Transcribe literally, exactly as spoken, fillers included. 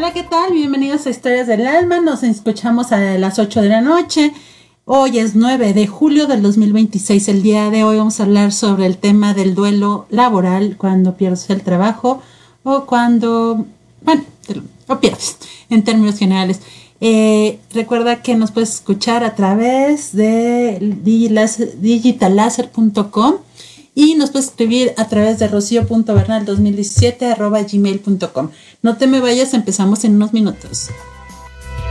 Hola, ¿qué tal? Bienvenidos a Historias del Alma. Nos escuchamos a las ocho de la noche. Hoy es nueve de julio del dos mil veintiséis. El día de hoy vamos a hablar sobre el tema del duelo laboral, cuando pierdes el trabajo o cuando, bueno, lo pierdes en términos generales. Eh, recuerda que nos puedes escuchar a través de digital láser punto com y nos puedes escribir a través de rocio punto bernal dos mil diecisiete arroba gmail punto com. No te me vayas, empezamos en unos minutos.